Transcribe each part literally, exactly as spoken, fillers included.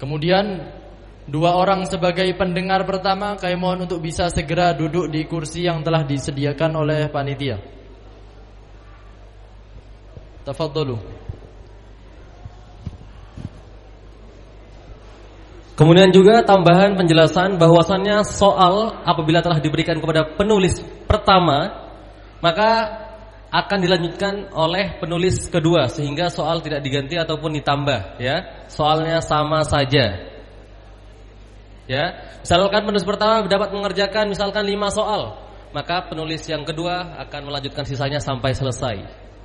Kemudian dua orang sebagai pendengar pertama, kami mohon untuk bisa segera duduk di kursi yang telah disediakan oleh panitia. Tafadhalu. Kemudian juga tambahan penjelasan bahwasannya soal apabila telah diberikan kepada penulis pertama, maka akan dilanjutkan oleh penulis kedua sehingga soal tidak diganti ataupun ditambah, ya. Soalnya sama saja. Ya, misalkan penulis pertama dapat mengerjakan misalkan lima soal, maka penulis yang kedua akan melanjutkan sisanya sampai selesai.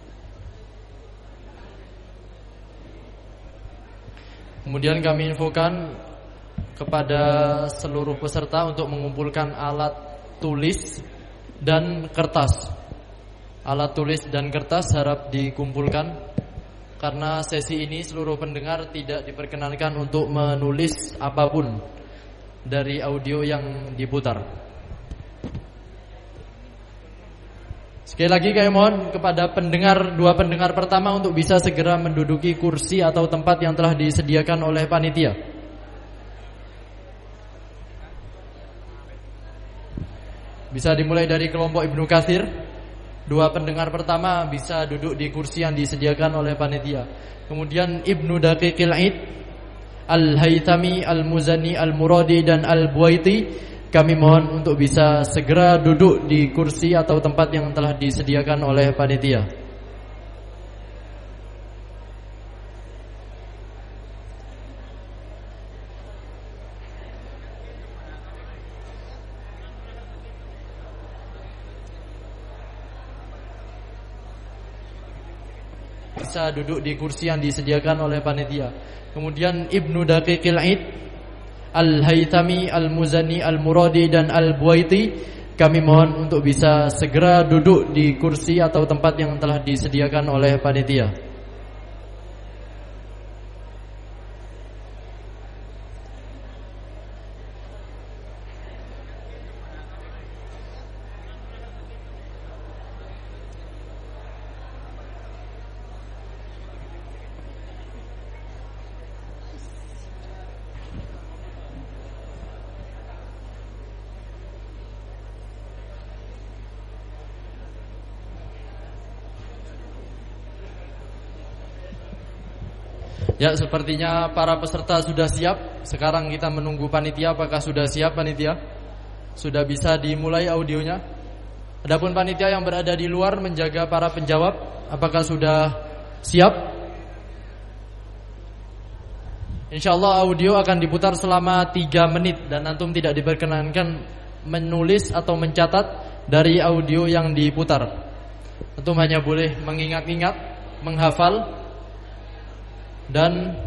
Kemudian kami infokan kepada seluruh peserta untuk mengumpulkan alat tulis dan kertas. Alat tulis dan kertas harap dikumpulkan karena sesi ini seluruh pendengar tidak diperkenankan untuk menulis apapun dari audio yang diputar. Sekali lagi kami mohon kepada pendengar, dua pendengar pertama untuk bisa segera menduduki kursi atau tempat yang telah disediakan oleh panitia. Bisa dimulai dari kelompok Ibnu Katsir. Dua pendengar pertama bisa duduk di kursi yang disediakan oleh panitia. Kemudian Ibnu Daqiqil Aid, Al-Haythami, Al-Muzani, Al-Muradi dan Al-Buaiti, kami mohon untuk bisa segera duduk di kursi atau tempat yang telah disediakan oleh panitia. Bisa duduk di kursi yang disediakan oleh panitia. Kemudian Ibnu Daqiqil Aid, Al-Haythami, Al-Muzani, Al-Muradi dan Al-Buaiti, kami mohon untuk bisa segera duduk di kursi atau tempat yang telah disediakan oleh panitia. Ya, sepertinya para peserta sudah siap. Sekarang kita menunggu panitia. Apakah sudah siap panitia? Sudah bisa dimulai audionya? Adapun panitia yang berada di luar menjaga para penjawab, apakah sudah siap? InsyaAllah audio akan diputar selama tiga menit dan antum tidak diperkenankan menulis atau mencatat dari audio yang diputar. Antum hanya boleh mengingat-ingat, menghafal dan